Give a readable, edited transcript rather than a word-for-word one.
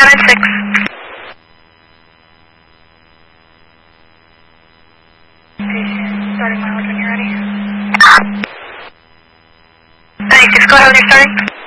down at 6. Starting mileage when you're ready. 96, go ahead when you're starting.